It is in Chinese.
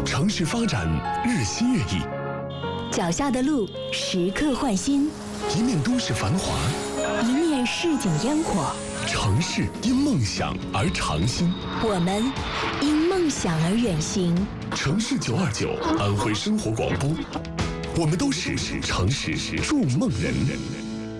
城市发展日新月异， 脚下的路时刻换新， 一面都市繁华， 一面市井烟火。 城市因梦想而长新， 我们因梦想而远行。 城市929安徽生活广播，我们都是城市筑梦人。